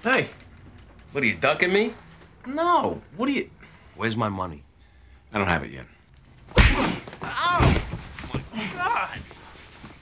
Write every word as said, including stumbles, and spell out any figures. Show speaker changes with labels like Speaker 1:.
Speaker 1: Hey,
Speaker 2: What, are you ducking me?
Speaker 1: no. What are you...
Speaker 2: Where's my money?
Speaker 3: I don't have it yet.